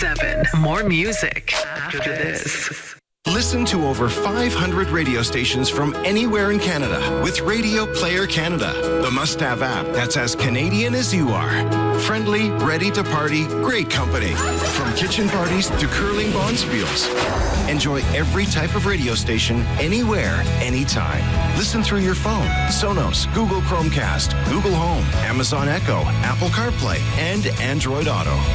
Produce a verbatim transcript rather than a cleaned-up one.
seven. More music after this. Listen to over five hundred radio stations from anywhere in Canada with Radio Player Canada, the must-have app that's as Canadian as you are. Friendly, ready to party, great company. From kitchen parties to curling bonspiels. Enjoy every type of radio station, anywhere, anytime. Listen through your phone, Sonos, Google Chromecast, Google Home, Amazon Echo, Apple CarPlay, and Android Auto.